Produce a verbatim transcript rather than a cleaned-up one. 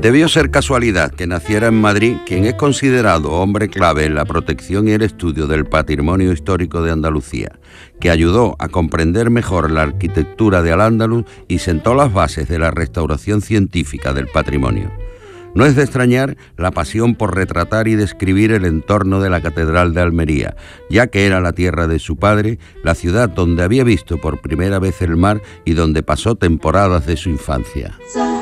Debió ser casualidad que naciera en Madrid quien es considerado hombre clave en la protección y el estudio del patrimonio histórico de Andalucía, que ayudó a comprender mejor la arquitectura de Al-Ándalus y sentó las bases de la restauración científica del patrimonio. No es de extrañar la pasión por retratar y describir el entorno de la Catedral de Almería, ya que era la tierra de su padre, la ciudad donde había visto por primera vez el mar y donde pasó temporadas de su infancia.